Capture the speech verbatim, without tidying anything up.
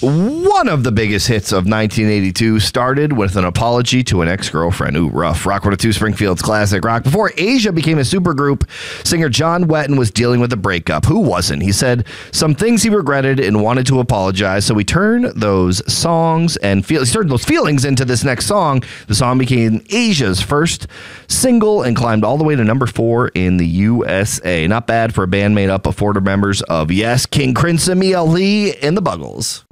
One of the biggest hits of nineteen eighty-two started with an apology to an ex-girlfriend. Ooh, rough. Rock one oh two Springfield's classic rock. Before Asia became a supergroup, singer John Wetton was dealing with a breakup. Who wasn't? He said some things he regretted and wanted to apologize, so he turned those songs and feel, he turned those feelings into this next song. The song became Asia's first single and climbed all the way to number four in the U S A. Not bad for a band made up of former members of Yes, King Crimson, Mia Lee, and the Buggles.